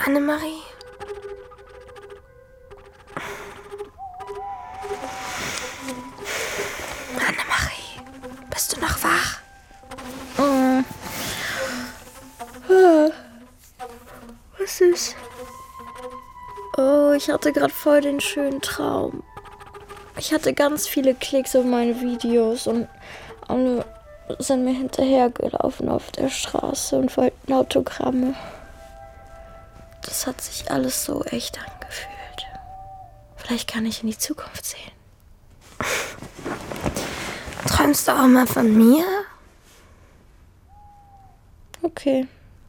Annemarie? Annemarie, bist du noch wach? Was ist? Oh, ich hatte gerade voll den schönen Traum. Ich hatte ganz viele Klicks auf meine Videos und alle sind mir hinterhergelaufen auf der Straße und wollten Autogramme. Das hat sich alles so echt angefühlt. Vielleicht kann ich in die Zukunft sehen. Träumst du auch mal von mir? Okay.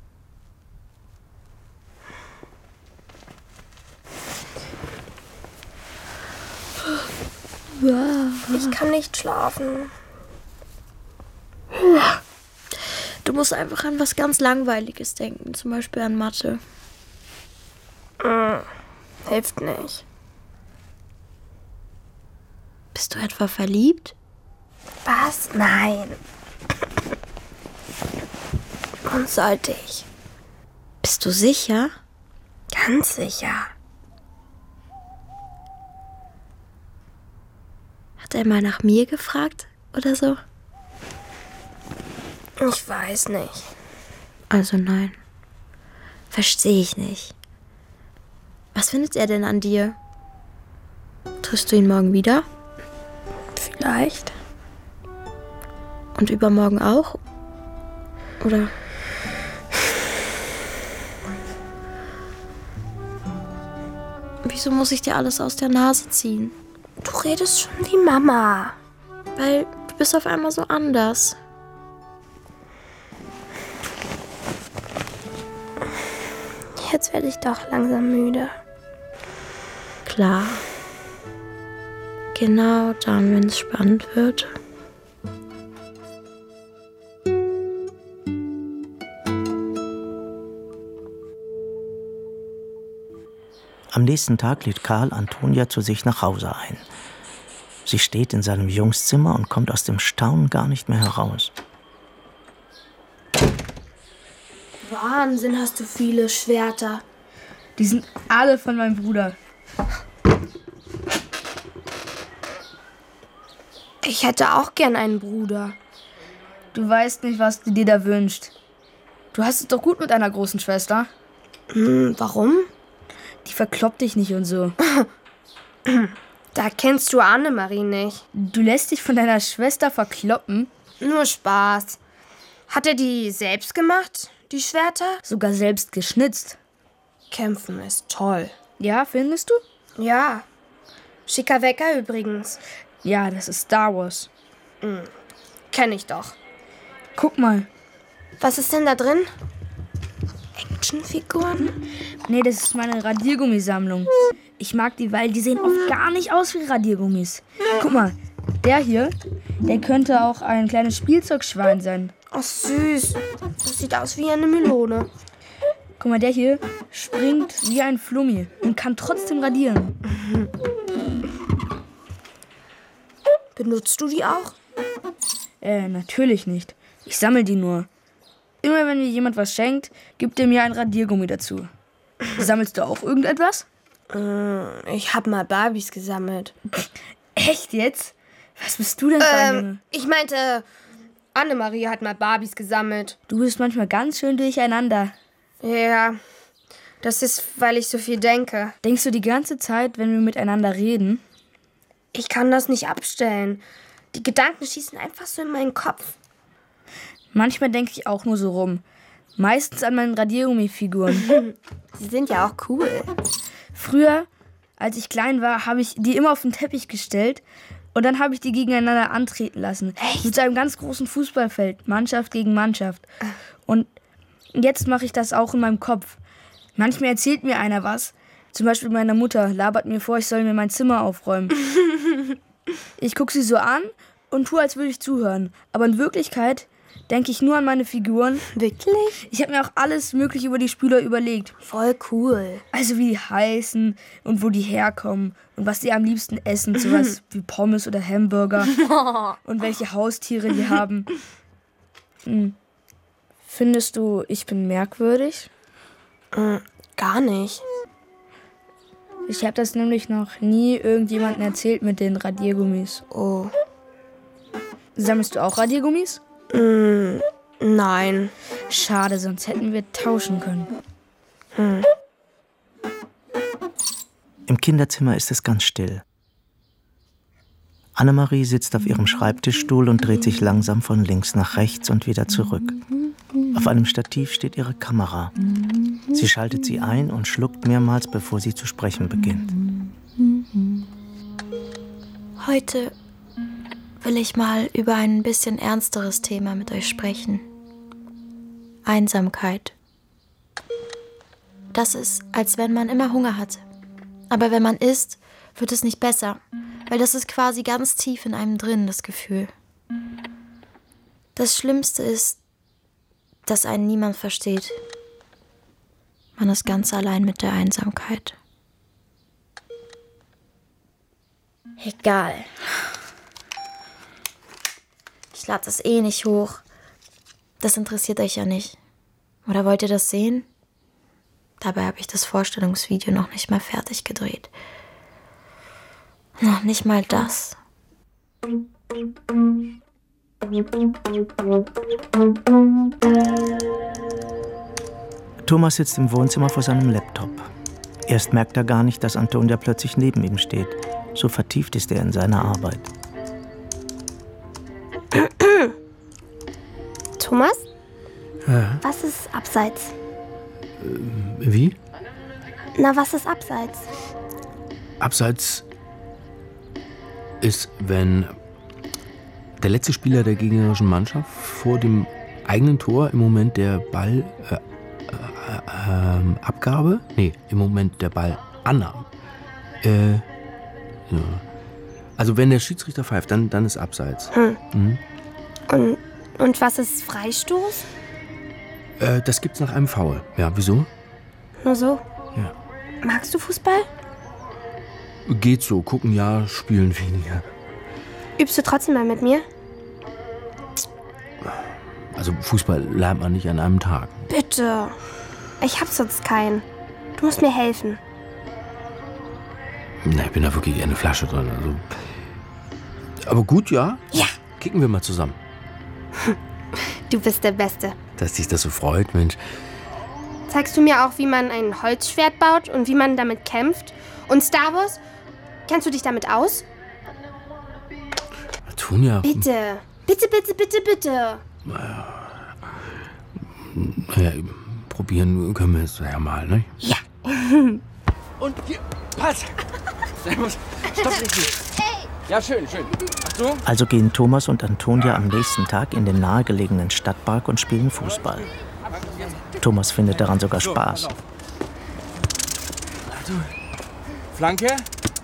Ich kann nicht schlafen. Du musst einfach an was ganz Langweiliges denken, zum Beispiel an Mathe. Hilft nicht. Bist du etwa verliebt? Was? Nein. Und sollte ich? Bist du sicher? Ganz sicher. Hat er mal nach mir gefragt oder so? Ich weiß nicht. Also nein. Verstehe ich nicht. Was findet er denn an dir? Triffst du ihn morgen wieder? Vielleicht. Und übermorgen auch? Oder? Wieso muss ich dir alles aus der Nase ziehen? Du redest schon wie Mama. Weil du bist auf einmal so anders. Jetzt werde ich doch langsam müde. Klar. Genau dann, wenn es spannend wird. Am nächsten Tag lädt Karl Antonia zu sich nach Hause ein. Sie steht in seinem Jungszimmer und kommt aus dem Staunen gar nicht mehr heraus. Wahnsinn, hast du viele Schwerter. Die sind alle von meinem Bruder. Ich hätte auch gern einen Bruder. Du weißt nicht, was du dir da wünschst. Du hast es doch gut mit einer großen Schwester. Warum? Die verkloppt dich nicht und so. Da kennst du Annemarie nicht. Du lässt dich von deiner Schwester verkloppen? Nur Spaß. Hat er die selbst gemacht, die Schwerter? Sogar selbst geschnitzt. Kämpfen ist toll. Ja, findest du? Ja. Schicker Wecker übrigens. Ja, das ist Star Wars. Kenn ich doch. Guck mal. Was ist denn da drin? Actionfiguren? Nee, das ist meine Radiergummisammlung. Ich mag die, weil die sehen oft gar nicht aus wie Radiergummis. Guck mal, der hier, der könnte auch ein kleines Spielzeugschwein sein. Oh, süß. Das sieht aus wie eine Melone. Guck mal, der hier springt wie ein Flummi und kann trotzdem radieren. Benutzt du die auch? Natürlich nicht. Ich sammle die nur. Immer wenn mir jemand was schenkt, gibt er mir ein Radiergummi dazu. Sammelst du auch irgendetwas? Ich hab mal Barbies gesammelt. Echt jetzt? Was bist du denn für ein Junge? Ich meinte, Annemarie hat mal Barbies gesammelt. Du bist manchmal ganz schön durcheinander. Ja, das ist, weil ich so viel denke. Denkst du die ganze Zeit, wenn wir miteinander reden? Ich kann das nicht abstellen. Die Gedanken schießen einfach so in meinen Kopf. Manchmal denke ich auch nur so rum. Meistens an meinen Radiergummifiguren. Sie sind ja auch cool. Früher, als ich klein war, habe ich die immer auf den Teppich gestellt und dann habe ich die gegeneinander antreten lassen. Echt? Mit so einem ganz großen Fußballfeld, Mannschaft gegen Mannschaft. Und jetzt mache ich das auch in meinem Kopf. Manchmal erzählt mir einer was. Zum Beispiel meine Mutter labert mir vor, ich soll mir mein Zimmer aufräumen. Ich gucke sie so an und tue, als würde ich zuhören. Aber in Wirklichkeit denke ich nur an meine Figuren. Wirklich? Ich habe mir auch alles Mögliche über die Spieler überlegt. Voll cool. Also wie die heißen und wo die herkommen und was die am liebsten essen. Sowas wie Pommes oder Hamburger. Und welche Haustiere die haben. Findest du, ich bin merkwürdig? Gar nicht. Ich habe das nämlich noch nie irgendjemandem erzählt mit den Radiergummis. Oh. Sammelst du auch Radiergummis? Nein. Schade, sonst hätten wir tauschen können. Im Kinderzimmer ist es ganz still. Annemarie sitzt auf ihrem Schreibtischstuhl und dreht sich langsam von links nach rechts und wieder zurück. Auf einem Stativ steht ihre Kamera. Sie schaltet sie ein und schluckt mehrmals, bevor sie zu sprechen beginnt. Heute will ich mal über ein bisschen ernsteres Thema mit euch sprechen. Einsamkeit. Das ist, als wenn man immer Hunger hat. Aber wenn man isst, wird es nicht besser. Weil das ist quasi ganz tief in einem drin, das Gefühl. Das Schlimmste ist, dass einen niemand versteht. Man ist ganz allein mit der Einsamkeit. Egal. Ich lade das eh nicht hoch. Das interessiert euch ja nicht. Oder wollt ihr das sehen? Dabei habe ich das Vorstellungsvideo noch nicht mal fertig gedreht. Noch nicht mal das. Thomas sitzt im Wohnzimmer vor seinem Laptop. Erst merkt er gar nicht, dass Antonia plötzlich neben ihm steht. So vertieft ist er in seiner Arbeit. Thomas? Ja. Was ist abseits? Wie? Na, was ist abseits? Abseits ist, wenn der letzte Spieler der gegnerischen Mannschaft vor dem eigenen Tor im Moment der Ballabgabe, im Moment der Ballannahme. Ja. Also wenn der Schiedsrichter pfeift, dann ist Abseits. Mhm. Und was ist Freistoß? Das gibt's nach einem Foul. Ja, wieso? Nur so. Ja. Magst du Fußball? Geht so, gucken ja, spielen weniger. Übst du trotzdem mal mit mir? Also Fußball lernt man nicht an einem Tag. Bitte. Ich hab sonst keinen. Du musst mir helfen. Na, ich bin da wirklich eher eine Flasche drin. Also. Aber gut, ja? Ja. Kicken wir mal zusammen. Du bist der Beste. Dass dich das so freut, Mensch. Zeigst du mir auch, wie man ein Holzschwert baut und wie man damit kämpft? Und Star Wars? Kennst du dich damit aus? Antonia. Bitte. Bitte, bitte, bitte, bitte. Naja, probieren können wir es ja mal, ne? Ja. Und hier, pass! Servus. Stopp nicht. Ja, schön, schön. Achtung. Also gehen Thomas und Antonia am nächsten Tag in den nahegelegenen Stadtpark und spielen Fußball. Thomas findet daran sogar Spaß. Flanke.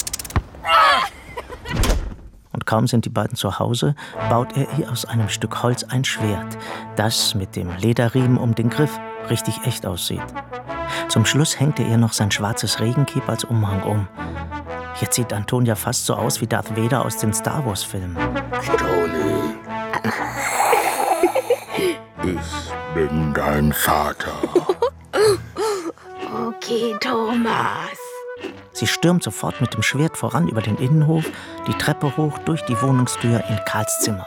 Und kaum sind die beiden zu Hause, baut er ihr aus einem Stück Holz ein Schwert, das mit dem Lederriemen um den Griff richtig echt aussieht. Zum Schluss hängt er ihr noch sein schwarzes Regencape als Umhang um. Jetzt sieht Antonia fast so aus wie Darth Vader aus den Star Wars-Filmen. Tony, ich bin dein Vater. Okay, Thomas. Sie stürmt sofort mit dem Schwert voran über den Innenhof, die Treppe hoch, durch die Wohnungstür in Karls Zimmer.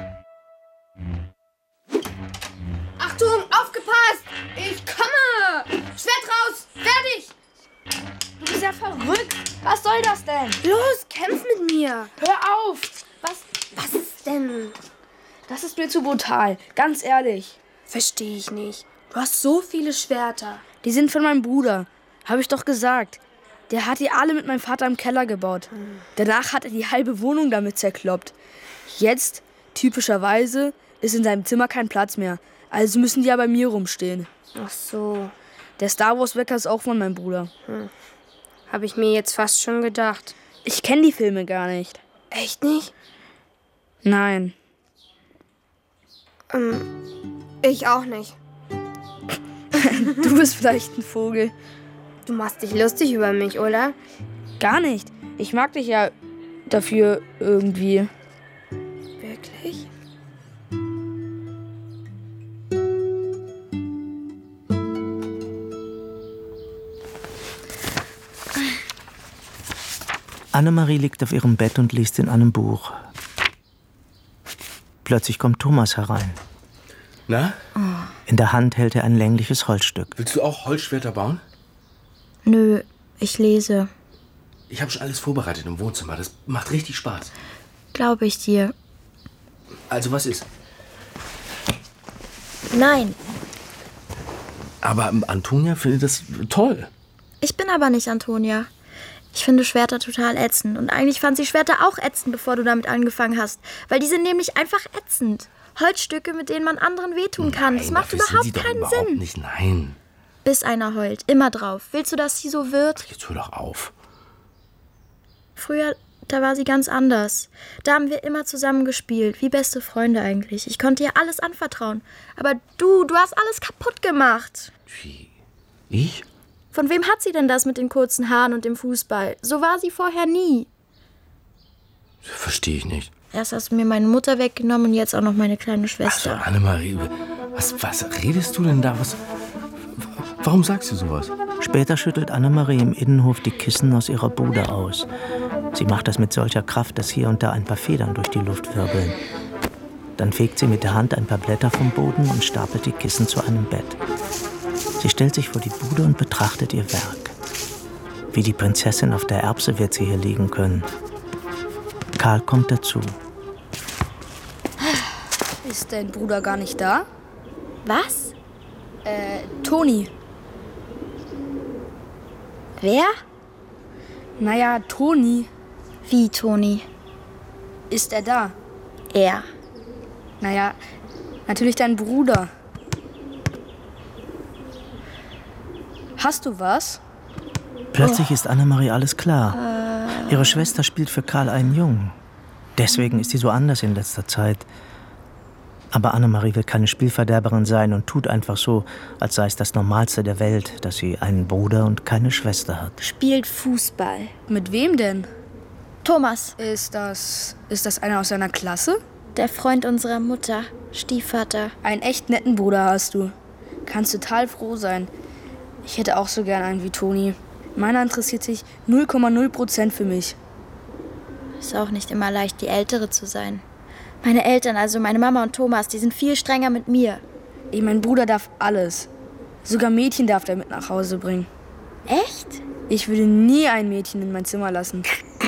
Achtung, aufgepasst! Ich komme! Schwert raus! Fertig! Du bist ja verrückt. Was soll das denn? Los, kämpf mit mir! Hör auf. Was ist denn? Das ist mir zu brutal. Ganz ehrlich. Verstehe ich nicht. Du hast so viele Schwerter. Die sind von meinem Bruder. Habe ich doch gesagt. Der hat die alle mit meinem Vater im Keller gebaut. Danach hat er die halbe Wohnung damit zerkloppt. Jetzt, typischerweise, ist in seinem Zimmer kein Platz mehr. Also müssen die ja bei mir rumstehen. Ach so. Der Star Wars Wecker ist auch von meinem Bruder. Habe ich mir jetzt fast schon gedacht. Ich kenne die Filme gar nicht. Echt nicht? Nein. Ich auch nicht. Du bist vielleicht ein Vogel. Du machst dich lustig über mich, oder? Gar nicht. Ich mag dich ja dafür irgendwie. Wirklich? Annemarie liegt auf ihrem Bett und liest in einem Buch. Plötzlich kommt Thomas herein. Na? In der Hand hält er ein längliches Holzstück. Willst du auch Holzschwerter bauen? Nö, ich lese. Ich habe schon alles vorbereitet im Wohnzimmer. Das macht richtig Spaß. Glaube ich dir. Also was ist? Nein, Aber Antonia findet das toll. ich bin aber nicht Antonia. Ich finde Schwerter total ätzend. Und eigentlich fand sie Schwerter auch ätzend, bevor du damit angefangen hast. Weil die sind nämlich einfach ätzend. Holzstücke, mit denen man anderen wehtun kann. Das macht überhaupt keinen Sinn. Nicht, nein. Bis einer heult. Immer drauf. Willst du, dass sie so wird? Jetzt hör doch auf. Früher, da war sie ganz anders. Da haben wir immer zusammen gespielt. Wie beste Freunde eigentlich. Ich konnte ihr alles anvertrauen. Aber du hast alles kaputt gemacht. Wie? Ich? Von wem hat sie denn das mit den kurzen Haaren und dem Fußball? So war sie vorher nie. Verstehe ich nicht. Erst hast du mir meine Mutter weggenommen und jetzt auch noch meine kleine Achso, Schwester. Annemarie, was redest du denn da? Warum sagst du sowas? Später schüttelt Annemarie im Innenhof die Kissen aus ihrer Bude aus. Sie macht das mit solcher Kraft, dass hier und da ein paar Federn durch die Luft wirbeln. Dann fegt sie mit der Hand ein paar Blätter vom Boden und stapelt die Kissen zu einem Bett. Sie stellt sich vor die Bude und betrachtet ihr Werk. Wie die Prinzessin auf der Erbse wird sie hier liegen können. Karl kommt dazu. Ist dein Bruder gar nicht da? Was? Toni. Wer? Naja, Toni. Wie, Toni? Ist er da? Er. Naja, natürlich dein Bruder. Hast du was? Plötzlich ist Annemarie alles klar. Ihre Schwester spielt für Karl einen Jungen. Deswegen ist sie so anders in letzter Zeit. Aber Annemarie will keine Spielverderberin sein und tut einfach so, als sei es das Normalste der Welt, dass sie einen Bruder und keine Schwester hat. Spielt Fußball. Mit wem denn? Thomas, Ist das einer aus seiner Klasse? der Freund unserer Mutter, Stiefvater. Einen echt netten Bruder hast du. Kannst total froh sein. Ich hätte auch so gern einen wie Toni. Meiner interessiert sich 0,0% für mich. Ist auch nicht immer leicht, die Ältere zu sein. Meine Eltern, also meine Mama und Thomas, die sind viel strenger mit mir. Mein Bruder darf alles. Sogar Mädchen darf er mit nach Hause bringen. Echt? Ich würde nie ein Mädchen in mein Zimmer lassen.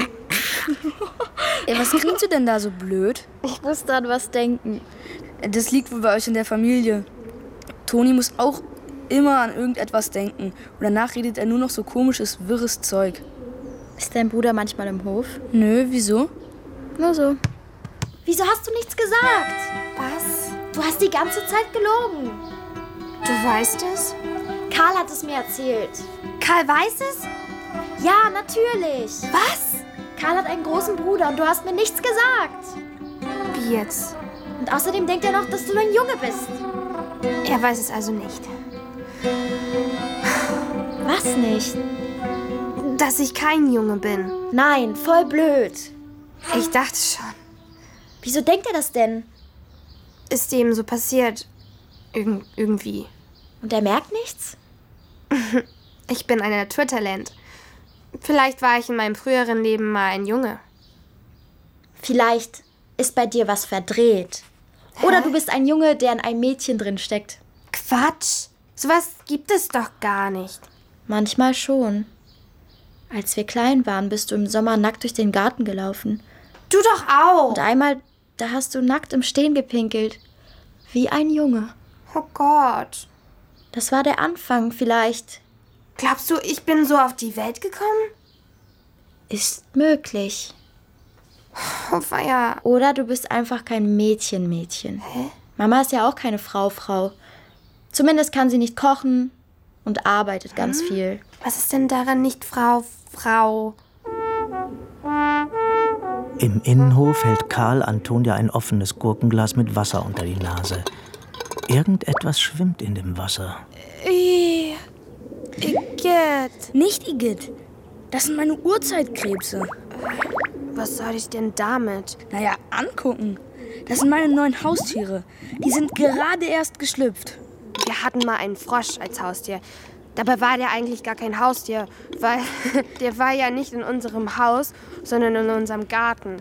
Was klingt du denn da so blöd? Ich musste an was denken. Das liegt wohl bei euch in der Familie. Toni muss auch immer an irgendetwas denken. Und danach redet er nur noch so komisches, wirres Zeug. Ist dein Bruder manchmal im Hof? Nö, wieso? Nur so. Wieso hast du nichts gesagt? Was? Du hast die ganze Zeit gelogen. Du weißt es? Karl hat es mir erzählt. Karl weiß es? Ja, natürlich. Was? Karl hat einen großen Bruder und du hast mir nichts gesagt. Wie jetzt? Und außerdem denkt er noch, dass du ein Junge bist. Er weiß es also nicht. Was nicht? Dass ich kein Junge bin. Nein, voll blöd. Ich dachte schon. Wieso denkt er das denn? Ist ihm so passiert. Irgendwie. Und er merkt nichts? Ich bin ein Naturtalent. Vielleicht war ich in meinem früheren Leben mal ein Junge. Vielleicht ist bei dir was verdreht. Oder du bist ein Junge, der in einem Mädchen drin steckt. Quatsch. Sowas gibt es doch gar nicht. Manchmal schon. Als wir klein waren, bist du im Sommer nackt durch den Garten gelaufen. Du doch auch. Und einmal, da hast du nackt im Stehen gepinkelt. Wie ein Junge. Oh Gott. Das war der Anfang vielleicht. Glaubst du, ich bin so auf die Welt gekommen? Ist möglich. Oh, weia. Oder du bist einfach kein Mädchen. Hä? Mama ist ja auch keine Frau. Zumindest kann sie nicht kochen und arbeitet ganz viel. Was ist denn daran nicht Frau? Im Innenhof hält Karl Antonia ein offenes Gurkenglas mit Wasser unter die Nase. Irgendetwas schwimmt in dem Wasser. Igitt. Nicht Igitt. Das sind meine Urzeitkrebse. Was soll ich denn damit? Naja, angucken. Das sind meine neuen Haustiere. Die sind gerade erst geschlüpft. Wir hatten mal einen Frosch als Haustier. Dabei war der eigentlich gar kein Haustier, weil der war ja nicht in unserem Haus, sondern in unserem Garten.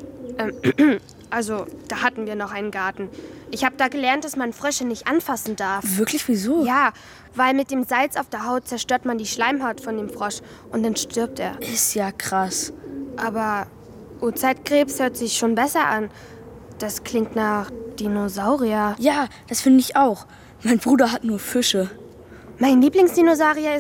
Also, da hatten wir noch einen Garten. Ich habe da gelernt, dass man Frösche nicht anfassen darf. Wirklich, wieso? Ja, weil mit dem Salz auf der Haut zerstört man die Schleimhaut von dem Frosch und dann stirbt er. Ist ja krass. Aber Urzeitkrebs hört sich schon besser an. Das klingt nach Dinosaurier. Ja, das finde ich auch. Mein Bruder hat nur Fische. Mein Lieblingsdinosaurier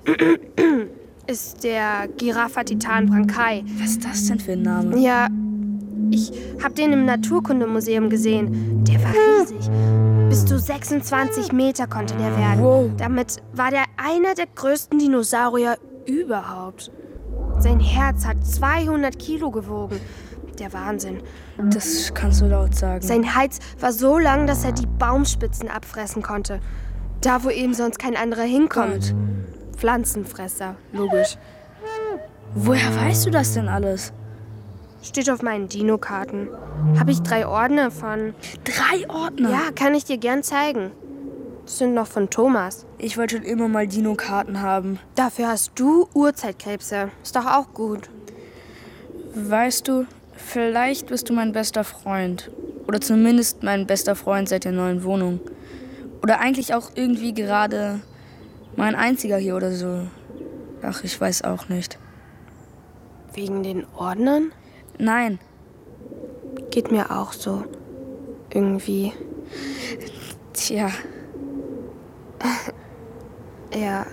ist der Giraffa Titan Brancae. Was ist das denn für ein Name? Ja, ich habe den im Naturkundemuseum gesehen. Der war riesig. Bis zu 26 Meter konnte der werden. Wow. Damit war der einer der größten Dinosaurier überhaupt. Sein Herz hat 200 Kilo gewogen. Der Wahnsinn. Das kannst du laut sagen. Sein Hals war so lang, dass er die Baumspitzen abfressen konnte. Da, wo eben sonst kein anderer hinkommt. Pflanzenfresser, logisch. Woher weißt du das denn alles? Steht auf meinen Dino-Karten. Habe ich 3 Ordner von. 3 Ordner? Ja, kann ich dir gern zeigen. Das sind noch von Thomas. Ich wollte schon immer mal Dino-Karten haben. Dafür hast du Urzeitkrebse. Ist doch auch gut. Weißt du, vielleicht bist du mein bester Freund. Oder zumindest mein bester Freund seit der neuen Wohnung. Oder eigentlich auch irgendwie gerade mein einziger hier oder so. Ach, ich weiß auch nicht. Wegen den Ordnern? Nein. Geht mir auch so. Irgendwie. Tja. Ja.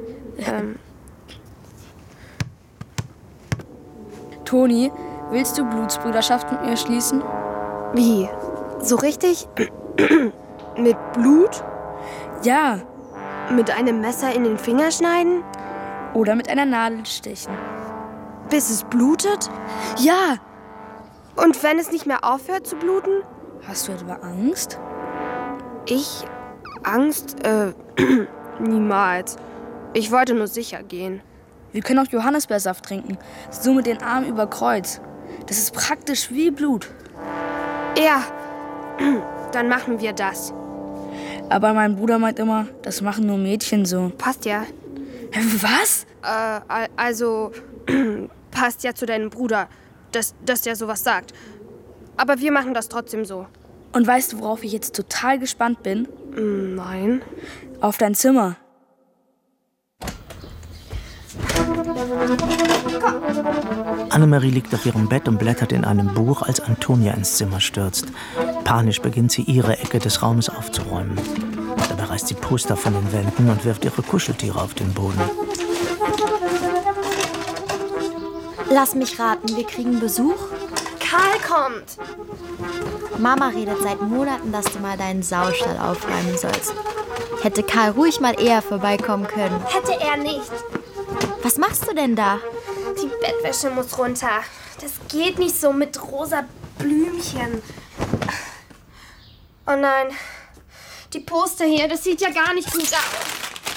Toni, willst du Blutsbrüderschaft mit mir schließen? Wie? So richtig? Mit Blut? Ja. Mit einem Messer in den Finger schneiden? Oder mit einer Nadel stechen. Bis es blutet? Ja. Und wenn es nicht mehr aufhört zu bluten? Hast du etwa Angst? Ich? Angst? Niemals. Ich wollte nur sicher gehen. Wir können auch Johannisbeersaft trinken. So mit den Armen über Kreuz. Das ist praktisch wie Blut. Ja, dann machen wir das. Aber mein Bruder meint immer, das machen nur Mädchen so. Passt ja. Was? Also, passt ja zu deinem Bruder, dass der sowas sagt. Aber wir machen das trotzdem so. Und weißt du, worauf ich jetzt total gespannt bin? Nein. Auf dein Zimmer. Annemarie liegt auf ihrem Bett und blättert in einem Buch, als Antonia ins Zimmer stürzt. Panisch beginnt sie, ihre Ecke des Raumes aufzuräumen. Dabei reißt sie Poster von den Wänden und wirft ihre Kuscheltiere auf den Boden. Lass mich raten, wir kriegen Besuch? Karl kommt. Mama redet seit Monaten, dass du mal deinen Saustall aufräumen sollst. Hätte Karl ruhig mal eher vorbeikommen können. Hätte er nicht. Was machst du denn da? Die Bettwäsche muss runter. Das geht nicht so mit rosa Blümchen. Oh nein. Die Poster hier, das sieht ja gar nicht gut aus.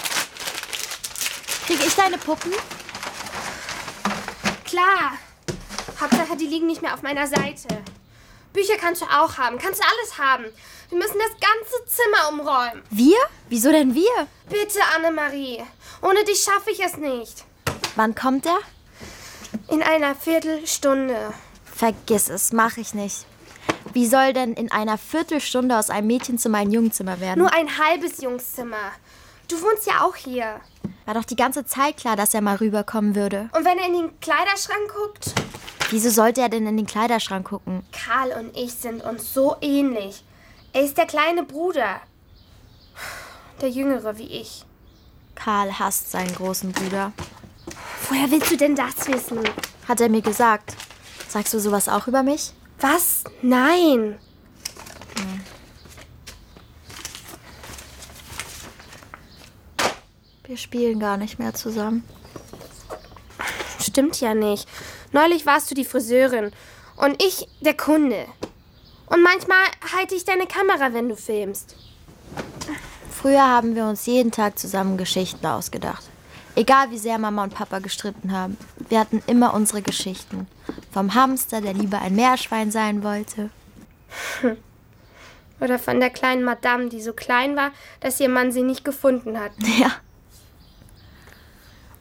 Kriege ich deine Puppen? Klar. Hauptsache, die liegen nicht mehr auf meiner Seite. Bücher kannst du auch haben. Kannst du alles haben. Wir müssen das ganze Zimmer umräumen. Wir? Wieso denn wir? Bitte, Annemarie. Ohne dich schaffe ich es nicht. Wann kommt er? In einer Viertelstunde. Vergiss es, mache ich nicht. Wie soll denn in einer Viertelstunde aus einem Mädchenzimmer ein Jungzimmer werden? Nur ein halbes Jungszimmer. Du wohnst ja auch hier. War doch die ganze Zeit klar, dass er mal rüberkommen würde. Und wenn er in den Kleiderschrank guckt? Wieso sollte er denn in den Kleiderschrank gucken? Karl und ich sind uns so ähnlich. Er ist der kleine Bruder. Der Jüngere wie ich. Karl hasst seinen großen Bruder. Woher willst du denn das wissen? Hat er mir gesagt. Sagst du sowas auch über mich? Was? Nein. Wir spielen gar nicht mehr zusammen. Stimmt ja nicht. Neulich warst du die Friseurin und ich der Kunde. Und manchmal halte ich deine Kamera, wenn du filmst. Früher haben wir uns jeden Tag zusammen Geschichten ausgedacht. Egal wie sehr Mama und Papa gestritten haben. Wir hatten immer unsere Geschichten. Vom Hamster, der lieber ein Meerschwein sein wollte. Oder von der kleinen Madame, die so klein war, dass ihr Mann sie nicht gefunden hat. Ja.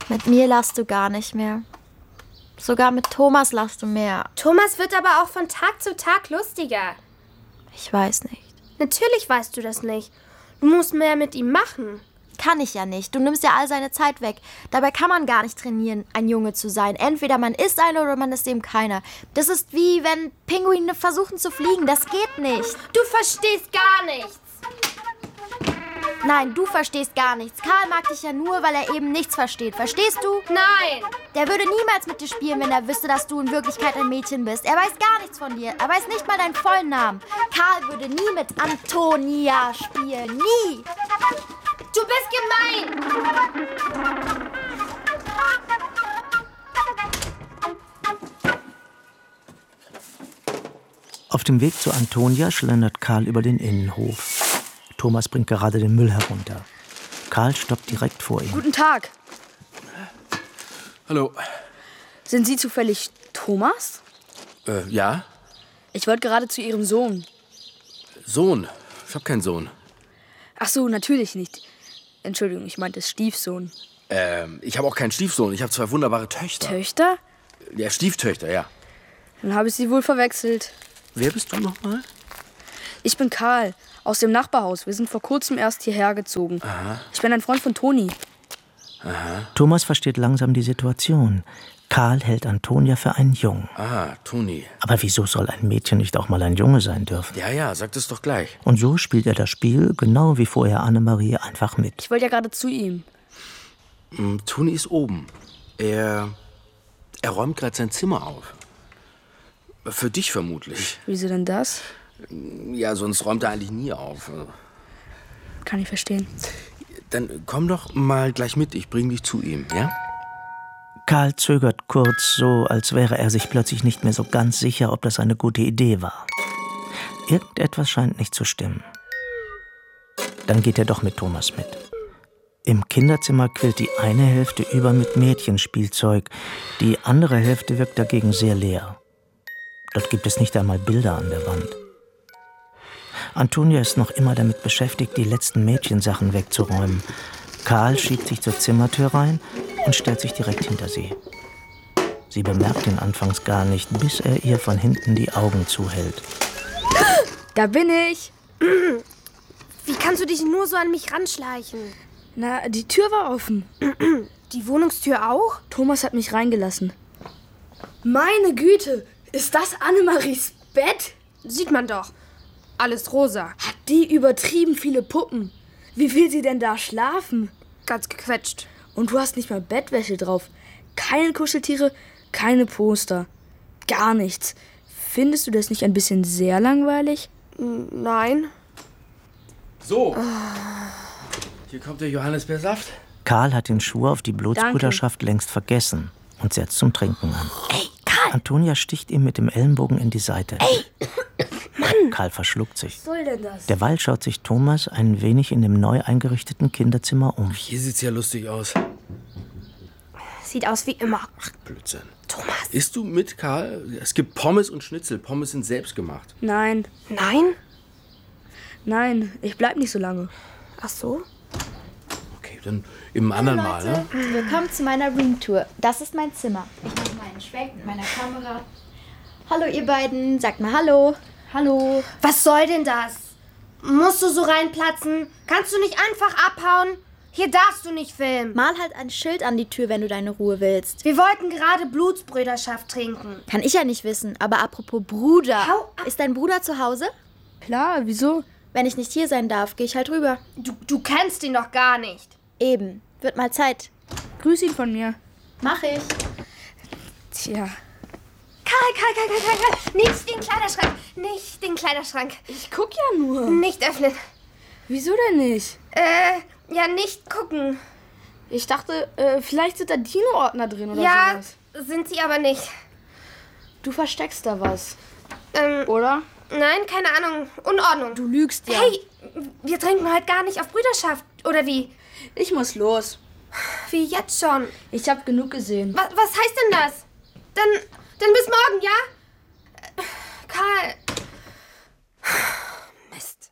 Mit mir lachst du gar nicht mehr. Sogar mit Thomas lachst du mehr. Thomas wird aber auch von Tag zu Tag lustiger. Ich weiß nicht. Natürlich weißt du das nicht. Du musst mehr mit ihm machen. Kann ich ja nicht. Du nimmst ja all seine Zeit weg. Dabei kann man gar nicht trainieren, ein Junge zu sein. Entweder man ist einer oder man ist eben keiner. Das ist wie wenn Pinguine versuchen zu fliegen. Das geht nicht. Du verstehst gar nichts. Nein, du verstehst gar nichts. Karl mag dich ja nur, weil er eben nichts versteht. Verstehst du? Nein. Der würde niemals mit dir spielen, wenn er wüsste, dass du in Wirklichkeit ein Mädchen bist. Er weiß gar nichts von dir. Er weiß nicht mal deinen vollen Namen. Karl würde nie mit Antonia spielen. Nie. Du bist gemein. Auf dem Weg zu Antonia schlendert Karl über den Innenhof. Thomas bringt gerade den Müll herunter. Karl stoppt direkt vor ihm. Guten Tag. Hallo. Sind Sie zufällig Thomas? Ja? Ich wollte gerade zu Ihrem Sohn. Sohn? Ich habe keinen Sohn. Ach so, natürlich nicht. Entschuldigung, ich meinte Stiefsohn. Ich habe auch keinen Stiefsohn. Ich habe 2 wunderbare Töchter. Töchter? Ja, Stieftöchter, ja. Dann habe ich Sie wohl verwechselt. Wer bist du nochmal? Ich bin Karl, aus dem Nachbarhaus. Wir sind vor kurzem erst hierher gezogen. Aha. Ich bin ein Freund von Toni. Aha. Thomas versteht langsam die Situation. Karl hält Antonia für einen Jungen. Ah, Toni. Aber wieso soll ein Mädchen nicht auch mal ein Junge sein dürfen? Ja, sag das doch gleich. Und so spielt er das Spiel, genau wie vorher Annemarie, einfach mit. Ich wollte ja gerade zu ihm. Toni ist oben. Er räumt gerade sein Zimmer auf. Für dich vermutlich. Wieso denn das? Ja, sonst räumt er eigentlich nie auf. Kann ich verstehen. Dann komm doch mal gleich mit, ich bring dich zu ihm, ja? Karl zögert kurz, so als wäre er sich plötzlich nicht mehr so ganz sicher, ob das eine gute Idee war. Irgendetwas scheint nicht zu stimmen. Dann geht er doch mit Thomas mit. Im Kinderzimmer quillt die eine Hälfte über mit Mädchenspielzeug, die andere Hälfte wirkt dagegen sehr leer. Dort gibt es nicht einmal Bilder an der Wand. Antonia ist noch immer damit beschäftigt, die letzten Mädchensachen wegzuräumen. Karl schiebt sich zur Zimmertür rein und stellt sich direkt hinter sie. Sie bemerkt ihn anfangs gar nicht, bis er ihr von hinten die Augen zuhält. Da bin ich. Wie kannst du dich nur so an mich ranschleichen? Na, die Tür war offen. Die Wohnungstür auch? Thomas hat mich reingelassen. Meine Güte, ist das Annemaries Bett? Sieht man doch. Alles rosa. Hat die übertrieben viele Puppen? Wie will sie denn da schlafen? Ganz gequetscht. Und du hast nicht mal Bettwäsche drauf. Keine Kuscheltiere, keine Poster. Gar nichts. Findest du das nicht ein bisschen sehr langweilig? Nein. So. Hier kommt der Johannisbeersaft. Karl hat den Schwur auf die Blutsbrüderschaft längst vergessen und setzt zum Trinken an. Ey, Karl! Antonia sticht ihm mit dem Ellenbogen in die Seite. Ey! Mann! Karl verschluckt sich. Was soll denn das? Derweil schaut sich Thomas ein wenig in dem neu eingerichteten Kinderzimmer um. Hier sieht's ja lustig aus. Sieht aus wie immer. Ach, Blödsinn. Thomas. Isst du mit, Karl? Es gibt Pommes und Schnitzel. Pommes sind selbst gemacht. Nein, Nein? ich bleib nicht so lange. Ach so? Okay, dann im anderen Mal, ne? Willkommen zu meiner Roomtour. Das ist mein Zimmer. Ich mache mal einen Schwenk mit meiner Kamera. Hallo ihr beiden, sagt mal Hallo. Hallo. Was soll denn das? Musst du so reinplatzen? Kannst du nicht einfach abhauen? Hier darfst du nicht filmen. Mal halt ein Schild an die Tür, wenn du deine Ruhe willst. Wir wollten gerade Blutsbrüderschaft trinken. Kann ich ja nicht wissen, aber apropos Bruder. Hau ab. Ist dein Bruder zu Hause? Klar, wieso? Wenn ich nicht hier sein darf, gehe ich halt rüber. Du kennst ihn doch gar nicht. Eben. Wird mal Zeit. Grüß ihn von mir. Mach ich. Tja, Karl, nicht den Kleiderschrank. Nicht den Kleiderschrank. ich guck ja nur. Nicht öffnen. Wieso denn nicht? Ja, nicht gucken. Ich dachte, vielleicht sind da Dino-Ordner drin oder Ja, sowas. sind sie aber nicht. Du versteckst da was, Ähm, oder? nein, keine Ahnung. Unordnung. Du lügst ja. Hey, wir trinken heute gar nicht auf Brüderschaft, oder wie? Ich muss los. Wie jetzt schon? Ich habe genug gesehen. Was heißt denn das? Dann bis morgen, ja? Karl. Mist.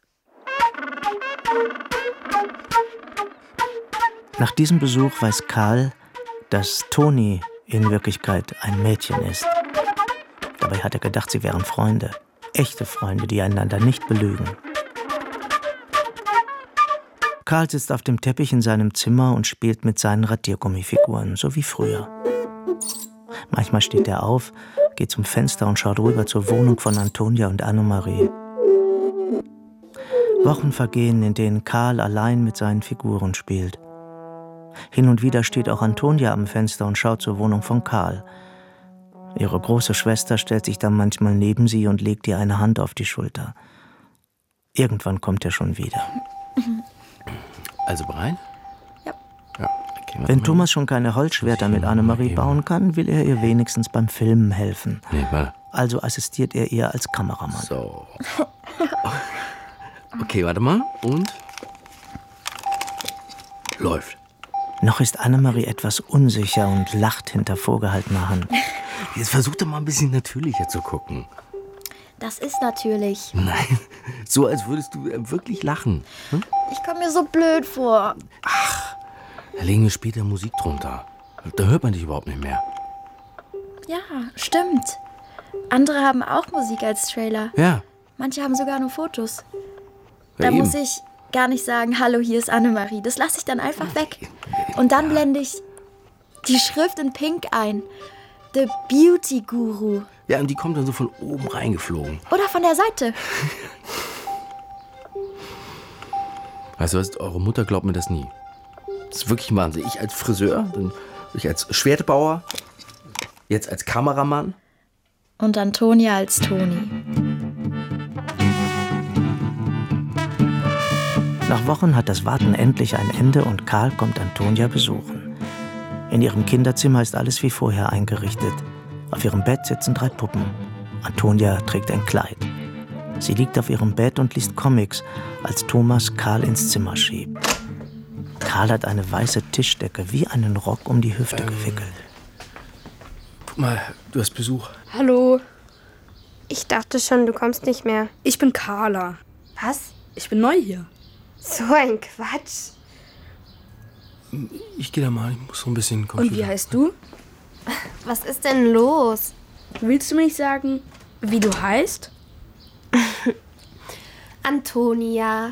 Nach diesem Besuch weiß Karl, dass Toni in Wirklichkeit ein Mädchen ist. Dabei hat er gedacht, sie wären Freunde. Echte Freunde, die einander nicht belügen. Karl sitzt auf dem Teppich in seinem Zimmer und spielt mit seinen Radiergummifiguren, so wie früher. Manchmal steht er auf, geht zum Fenster und schaut rüber zur Wohnung von Antonia und Annemarie. Wochen vergehen, in denen Karl allein mit seinen Figuren spielt. Hin und wieder steht auch Antonia am Fenster und schaut zur Wohnung von Karl. Ihre große Schwester stellt sich dann manchmal neben sie und legt ihr eine Hand auf die Schulter. Irgendwann kommt er schon wieder. Also bereit? Ja. Okay, Wenn Thomas schon keine Holzschwerter mit Annemarie bauen kann, will er ihr wenigstens beim Filmen helfen. Nee, warte. Also assistiert er ihr als Kameramann. So. Okay, warte mal. Und? Läuft. Noch ist Annemarie etwas unsicher und lacht hinter vorgehaltener Hand. Jetzt versuch doch mal ein bisschen natürlicher zu gucken. Das ist natürlich. Nein, so als würdest du wirklich lachen. Hm? Ich komme mir so blöd vor. Da legen wir später Musik drunter. Da hört man dich überhaupt nicht mehr. Ja, stimmt. Andere haben auch Musik als Trailer. Ja. Manche haben sogar nur Fotos. Ja, Da eben. muss ich gar nicht sagen, hallo, hier ist Annemarie. Das lasse ich dann einfach weg. Und dann blende ich die Schrift in Pink ein. The Beauty Guru. Ja, und die kommt dann so von oben reingeflogen. Oder von der Seite. Weißt du was, eure Mutter glaubt mir das nie. Das ist wirklich ein Wahnsinn. Ich als Friseur, dann ich als Schwertbauer, jetzt als Kameramann. Und Antonia als Toni. Nach Wochen hat das Warten endlich ein Ende und Karl kommt Antonia besuchen. In ihrem Kinderzimmer ist alles wie vorher eingerichtet. Auf ihrem Bett sitzen 3 Puppen. Antonia trägt ein Kleid. Sie liegt auf ihrem Bett und liest Comics, als Thomas Karl ins Zimmer schiebt. Karl hat eine weiße Tischdecke wie einen Rock um die Hüfte gewickelt. Guck mal, du hast Besuch. Hallo. Ich dachte schon, du kommst nicht mehr. Ich bin Carla. Was? Ich bin neu hier. So ein Quatsch. Ich gehe da mal, ich muss so ein bisschen Und Computer. wie heißt du? Was ist denn los? Willst du mir nicht sagen, wie du heißt? Antonia.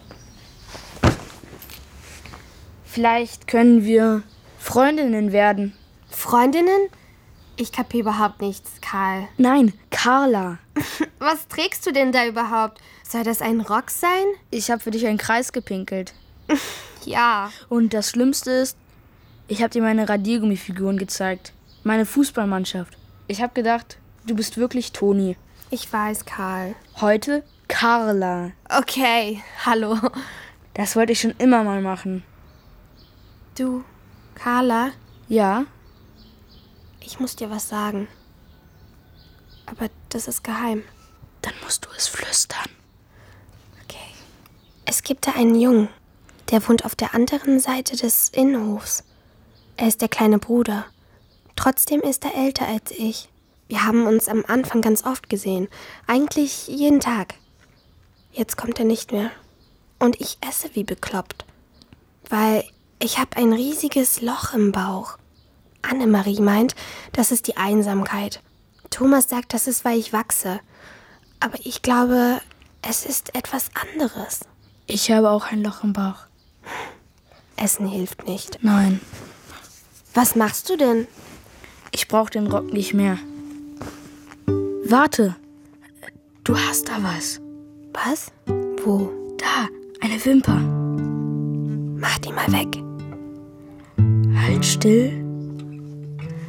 Vielleicht können wir Freundinnen werden. Freundinnen? Ich kapiere überhaupt nichts, Karl. Nein, Carla. Was trägst du denn da überhaupt? Soll das ein Rock sein? Ich habe für dich einen Kreis gepinkelt. Ja. Und das Schlimmste ist, ich habe dir meine Radiergummifiguren gezeigt. Meine Fußballmannschaft. Ich habe gedacht, du bist wirklich Toni. Ich weiß, Karl. Heute Carla. Okay, hallo. Das wollte ich schon immer mal machen. Du, Carla, Ja? ich muss dir was sagen. Aber das ist geheim. Dann musst du es flüstern. Okay. Es gibt da einen Jungen, der wohnt auf der anderen Seite des Innenhofs. Er ist der kleine Bruder. Trotzdem ist er älter als ich. Wir haben uns am Anfang ganz oft gesehen. Eigentlich jeden Tag. Jetzt kommt er nicht mehr. Und ich esse wie bekloppt. Weil ich habe ein riesiges Loch im Bauch. Annemarie meint, das ist die Einsamkeit. Thomas sagt, das ist, weil ich wachse. Aber ich glaube, es ist etwas anderes. Ich habe auch ein Loch im Bauch. Essen hilft nicht. Nein, Was machst du denn? ich brauche den Rock nicht mehr. Warte, du hast da was. Was? Wo? Da, eine Wimper. Mach die mal weg. Halt still.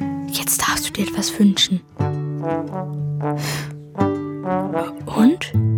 Jetzt darfst du dir etwas wünschen. Und?